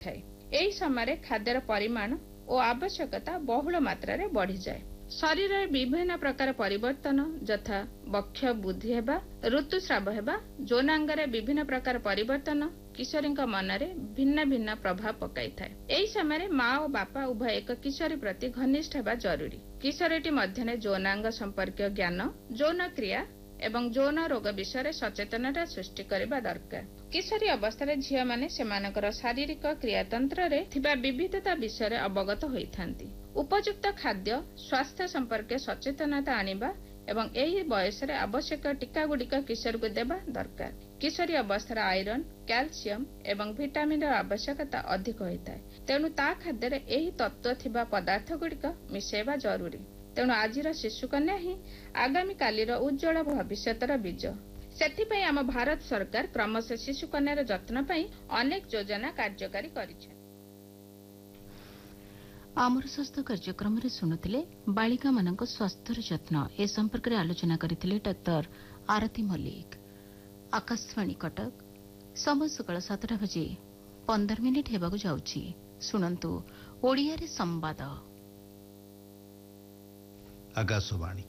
ଥାଏ। ଏହି ସମୟରେ ଖାଦ୍ୟର ପରିମାଣ ଓ ଆବଶ୍ୟକତା ବହୁଳ ମାତ୍ରାରେ ବଢ଼ିଯାଏ। ଶରୀରରେ ବିଭିନ୍ନ ପ୍ରକାର ପରିବର୍ତ୍ତନ ଯଥା ବକ୍ଷ ବୃଦ୍ଧି ହେବା, ଋତୁସ୍ରାବ ହେବା, ଯୌନାଙ୍ଗରେ ବିଭିନ୍ନ ପ୍ରକାର ପରିବର୍ତ୍ତନ କିଶୋରୀଙ୍କ ମନରେ ଭିନ୍ନ ଭିନ୍ନ ପ୍ରଭାବ ପକାଇଥାଏ। ଏହି ସମୟରେ ମା ଓ ବାପା ଉଭୟ ଏକ କିଶୋରୀ ପ୍ରତି ଘନିଷ୍ଠ ହେବା ଜରୁରୀ। କିଶୋରୀଟି ମଧ୍ୟରେ ଯୌନାଙ୍ଗ ସମ୍ପର୍କୀୟ ଜ୍ଞାନ, ଯୌନ କ୍ରିୟା ଏବଂ ଯୌନ ରୋଗ ବିଷୟରେ ସଚେତନତା ସୃଷ୍ଟି କରିବା ଦରକାର। କିଶୋରୀ ଅବସ୍ଥାରେ ଝିଅମାନେ ସେମାନଙ୍କର ଶାରୀରିକ କ୍ରିୟାତନ୍ତ୍ରରେ ଥିବା ବିବିଧତା ବିଷୟରେ ଅବଗତ ହୋଇଥାନ୍ତି। ଉପଯୁକ୍ତ ଖାଦ୍ୟ, ସ୍ୱାସ୍ଥ୍ୟ ସମ୍ପର୍କୀୟ ସଚେତନତା ଆଣିବା ଏବଂ ଏହି ବୟସରେ ଆବଶ୍ୟକ ଟୀକାଗୁଡ଼ିକ କିଶୋରୀକୁ ଦେବା ଦରକାର। କିଶୋରୀ ଅବସ୍ଥାରେ ଆଇରନ୍, କ୍ୟାଲସିୟମ ଏବଂ ଭିଟାମିନର ଆବଶ୍ୟକତା ଅଧିକ ହୋଇଥାଏ। ତେଣୁ ତା ଖାଦ୍ୟରେ ଏହି ତତ୍ତ୍ୱ ଥିବା ପଦାର୍ଥଗୁଡ଼ିକ ମିଶାଇବା ଜରୁରୀ। ତେଣୁ ଆଜିର ଶିଶୁକନ୍ୟା ହିଁ ଆଗାମୀ କାଲିର ଉଜ୍ଜଳ ଭବିଷ୍ୟତର ବୀଜ। ସେଥିପାଇଁ ଆମ ଭାରତ ସରକାର କ୍ରମଶଃ ଶିଶୁକନ୍ୟାର ଯତ୍ନ ପାଇଁ ଅନେକ ଯୋଜନା କାର୍ଯ୍ୟକାରୀ କରିଛନ୍ତି। ଆମର ସ୍ୱାସ୍ଥ୍ୟ କାର୍ଯ୍ୟକ୍ରମରେ ଶୁଣୁଥିଲେ ବାଳିକାମାନଙ୍କ ସ୍ୱାସ୍ଥ୍ୟର ଯତ୍ନ ଏ ସମ୍ପର୍କରେ ଆଲୋଚନା କରିଥିଲେ ଡାକ୍ତର ଆରତୀ ମଲ୍ଲିକ। ଆକାଶବାଣୀ କଟକ, ସମୟ ସକାଳ 7:15 ହେବାକୁ ଯାଉଛି। ଶୁଣନ୍ତୁ ଓଡ଼ିଆରେ ସମ୍ବାଦ। ଆକାଶବାଣୀ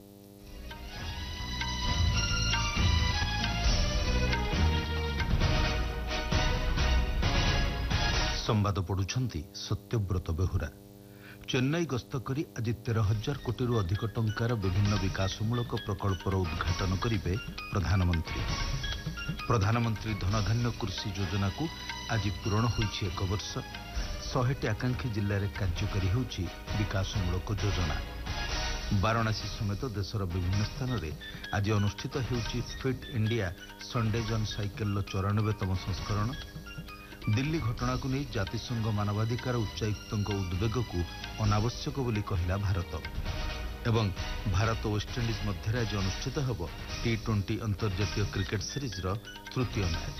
ସମ୍ବାଦ ପଢୁଛନ୍ତି ସତ୍ୟବ୍ରତ ବେହୁରା। ଚେନ୍ନାଇ ଗସ୍ତ କରି ଆଜି 13,000 କୋଟିରୁ ଅଧିକ ଟଙ୍କାର ବିଭିନ୍ନ ବିକାଶମୂଳକ ପ୍ରକଳ୍ପର ଉଦ୍ଘାଟନ କରିବେ ପ୍ରଧାନମନ୍ତ୍ରୀ। ପ୍ରଧାନମନ୍ତ୍ରୀ ଧନଧାନ୍ୟ କୃଷି ଯୋଜନାକୁ ଆଜି ପୂରଣ ହୋଇଛି 1 ବର୍ଷ। 100ଟି ଆକାଂକ୍ଷୀ ଜିଲ୍ଲାରେ କାର୍ଯ୍ୟକାରୀ ହେଉଛି ବିକାଶମୂଳକ ଯୋଜନା। ବାରାଣସୀ ସମେତ ଦେଶର ବିଭିନ୍ନ ସ୍ଥାନରେ ଆଜି ଅନୁଷ୍ଠିତ ହେଉଛି ଫିଟ୍ ଇଣ୍ଡିଆ ସଣ୍ଡେ ଜନ୍ ସାଇକେଲର 94ତମ ସଂସ୍କରଣ। ଦିଲ୍ଲୀ ଘଟଣାକୁ ନେଇ ଜାତିସଂଘ ମାନବାଧିକାର ଉଚ୍ଚାୟୁକ୍ତଙ୍କ ଉଦ୍ବେଗକୁ ଅନାବଶ୍ୟକ ବୋଲି କହିଲା ଭାରତ। ଏବଂ ଭାରତ ୱେଷ୍ଟଇଣ୍ଡିଜ ମଧ୍ୟରେ ଆଜି ଅନୁଷ୍ଠିତ ହେବ T20 ଅନ୍ତର୍ଜାତୀୟ କ୍ରିକେଟ ସିରିଜର ତୃତୀୟ ମ୍ୟାଚ୍।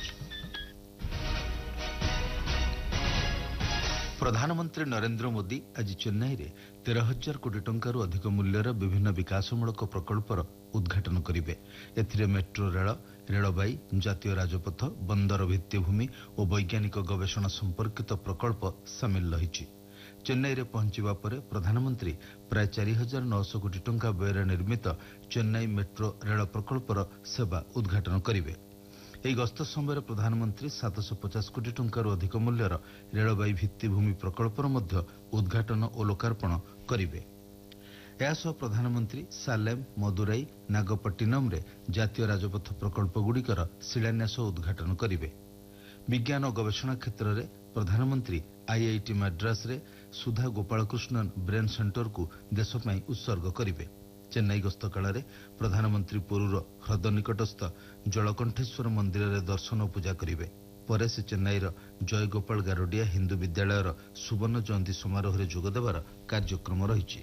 ପ୍ରଧାନମନ୍ତ୍ରୀ ନରେନ୍ଦ୍ର ମୋଦି ଆଜି ଚେନ୍ନାଇରେ 13,000 କୋଟି ଟଙ୍କାରୁ ଅଧିକ ମୂଲ୍ୟର ବିଭିନ୍ନ ବିକାଶମୂଳକ ପ୍ରକଳ୍ପର ଉଦ୍ଘାଟନ କରିବେ। ଏଥିରେ ମେଟ୍ରୋ ରେଳ, ରେଳବାଇ, ଜାତୀୟ ରାଜପଥ, ବନ୍ଦର ଭିତ୍ତିଭୂମି ଓ ବୈଜ୍ଞାନିକ ଗବେଷଣା ସମ୍ପର୍କିତ ପ୍ରକଳ୍ପ ସାମିଲ ରହିଛି। ଚେନ୍ନାଇରେ ପହଞ୍ଚିବା ପରେ ପ୍ରଧାନମନ୍ତ୍ରୀ ପ୍ରାୟ 4,900 କୋଟି ଟଙ୍କା ବ୍ୟୟରେ ନିର୍ମିତ ଚେନ୍ନାଇ ମେଟ୍ରୋ ରେଳ ପ୍ରକଳ୍ପର ସେବା ଉଦ୍ଘାଟନ କରିବେ। ଏହି ଗସ୍ତ ସମୟରେ ପ୍ରଧାନମନ୍ତ୍ରୀ 750 କୋଟି ଟଙ୍କାରୁ ଅଧିକ ମୂଲ୍ୟର ରେଳବାଇ ଭିତ୍ତିଭୂମି ପ୍ରକଳ୍ପର ମଧ୍ୟ ଉଦ୍ଘାଟନ ଓ ଲୋକାର୍ପଣ କରିବେ। ଏହାସହ ପ୍ରଧାନମନ୍ତ୍ରୀ ସାଲେମ, ମଦୁରାଇ, ନାଗପଟ୍ଟିନମରେ ଜାତୀୟ ରାଜପଥ ପ୍ରକଳ୍ପଗୁଡ଼ିକର ଶିଳାନ୍ୟାସ ଓ ଉଦ୍ଘାଟନ କରିବେ। ବିଜ୍ଞାନ ଓ ଗବେଷଣା କ୍ଷେତ୍ରରେ ପ୍ରଧାନମନ୍ତ୍ରୀ IIT ମାଡ୍ରାସରେ ସୁଧା ଗୋପାଳକୃଷ୍ଣନ ବ୍ରେନ୍ ସେଣ୍ଟରକୁ ଦେଶ ପାଇଁ ଉତ୍ସର୍ଗ କରିବେ। ଚେନ୍ନାଇ ଗସ୍ତ କାଳରେ ପ୍ରଧାନମନ୍ତ୍ରୀ ପୁରୀର ହ୍ରଦ ନିକଟସ୍ଥ ଜଳକଣ୍ଠେଶ୍ୱର ମନ୍ଦିରରେ ଦର୍ଶନ ଓ ପୂଜା କରିବେ। ପରେ ସେ ଚେନ୍ନାଇର ଜୟଗୋପାଳ ଗାରୋଡିଆ ହିନ୍ଦୁ ବିଦ୍ୟାଳୟର ସୁବର୍ଣ୍ଣ ଜୟନ୍ତୀ ସମାରୋହରେ ଯୋଗଦେବାର କାର୍ଯ୍ୟକ୍ରମ ରହିଛି।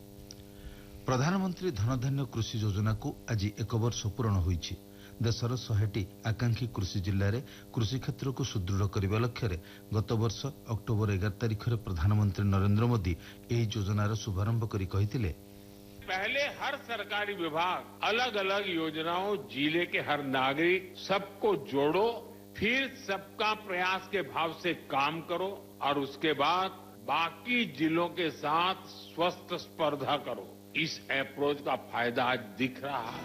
ପ୍ରଧାନମନ୍ତ୍ରୀ ଧନଧାନ୍ୟ କୃଷି ଯୋଜନାକୁ ଆଜି 1 ବର୍ଷ ପୂରଣ ହୋଇଛି। ଦେଶର 100ଟି ଆକାଂକ୍ଷୀ କୃଷି ଜିଲ୍ଲାରେ କୃଷି କ୍ଷେତ୍ରକୁ ସୁଦୃଢ଼ କରିବା ଲକ୍ଷ୍ୟରେ ଗତ ବର୍ଷ ଅକ୍ଟୋବର 11 ତାରିଖରେ ପ୍ରଧାନମନ୍ତ୍ରୀ ନରେନ୍ଦ୍ର ମୋଦି ଏହି ଯୋଜନାର ଶୁଭାରମ୍ଭ କରି କହିଥିଲେ, पहले हर सरकारी विभाग अलग अलग योजनाओं जिले के हर नागरिक सबको जोड़ो, फिर सबका प्रयास के भाव से काम करो और उसके बाद बाकी जिलों के साथ स्वस्थ स्पर्धा करो। इस अप्रोच का फायदा आज दिख रहा है।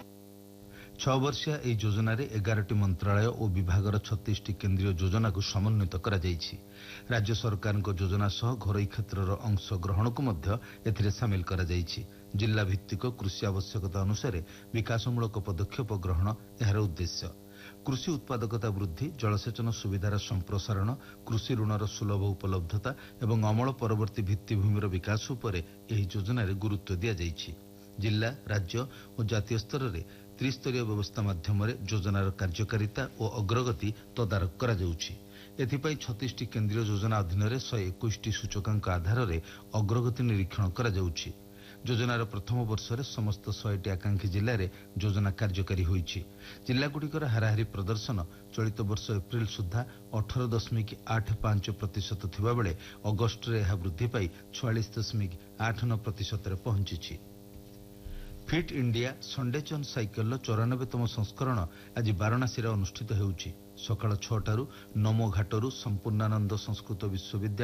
6 ବର୍ଷିଆ ଏହି ଯୋଜନାରେ 11ଟି ମନ୍ତ୍ରାଳୟ ଓ ବିଭାଗର 36ଟି କେନ୍ଦ୍ରୀୟ ଯୋଜନାକୁ ସମନ୍ୱିତ କରାଯାଇଛି। ରାଜ୍ୟ ସରକାରଙ୍କ ଯୋଜନା ସହ ଘରୋଇ କ୍ଷେତ୍ରର ଅଂଶଗ୍ରହଣକୁ ମଧ୍ୟ ଏଥିରେ ସାମିଲ କରାଯାଇଛି। ଜିଲ୍ଲା ଭିତ୍ତିକ କୃଷି ଆବଶ୍ୟକତା ଅନୁସାରେ ବିକାଶମୂଳକ ପଦକ୍ଷେପ ଗ୍ରହଣ ଏହାର ଉଦ୍ଦେଶ୍ୟ। କୃଷି ଉତ୍ପାଦକତା ବୃଦ୍ଧି, ଜଳସେଚନ ସୁବିଧାର ସମ୍ପ୍ରସାରଣ, କୃଷି ଋଣର ସୁଲଭ ଉପଲବ୍ଧତା ଏବଂ ଅମଳ ପରବର୍ତ୍ତୀ ଭିତ୍ତିଭୂମିର ବିକାଶ ଉପରେ ଏହି ଯୋଜନାରେ ଗୁରୁତ୍ୱ ଦିଆଯାଇଛି। ଜିଲ୍ଲା, ରାଜ୍ୟ ଓ ଜାତୀୟ ସ୍ତରରେ ତ୍ରିସ୍ତରୀୟ ବ୍ୟବସ୍ଥା ମାଧ୍ୟମରେ ଯୋଜନାର କାର୍ଯ୍ୟକାରିତା ଓ ଅଗ୍ରଗତି ତଦାରଖ କରାଯାଉଛି। ଏଥିପାଇଁ 36ଟି କେନ୍ଦ୍ରୀୟ ଯୋଜନା ଅଧୀନରେ 121ଟି ସୂଚକାଙ୍କ ଆଧାରରେ ଅଗ୍ରଗତି ନିରୀକ୍ଷଣ କରାଯାଉଛି। ଯୋଜନାର ପ୍ରଥମ ବର୍ଷରେ ସମସ୍ତ 100ଟି ଆକାଂକ୍ଷୀ ଜିଲ୍ଲାରେ ଯୋଜନା କାର୍ଯ୍ୟକାରୀ ହୋଇଛି। ଜିଲ୍ଲାଗୁଡ଼ିକର ହାରାହାରି ପ୍ରଦର୍ଶନ ଚଳିତ ବର୍ଷ ଏପ୍ରିଲ ସୁଦ୍ଧା 18.85% ଥିବାବେଳେ ଅଗଷ୍ଟରେ ଏହା ବୃଦ୍ଧି ପାଇ 46.89%ରେ ପହଞ୍ଚିଛି। ଫିଟ୍ ଇଣ୍ଡିଆ ସଣ୍ଡେ ଜନ୍ ସାଇକେଲର 94ତମ ସଂସ୍କରଣ ଆଜି ବାରାଣସୀରେ ଅନୁଷ୍ଠିତ ହେଉଛି। ସକାଳ 6ଟାରୁ ନମୋ ଘାଟରୁ ସମ୍ପୂର୍ଣ୍ଣାନନ୍ଦ ସଂସ୍କୃତ ବିଶ୍ୱବିଦ୍ୟାଳୟ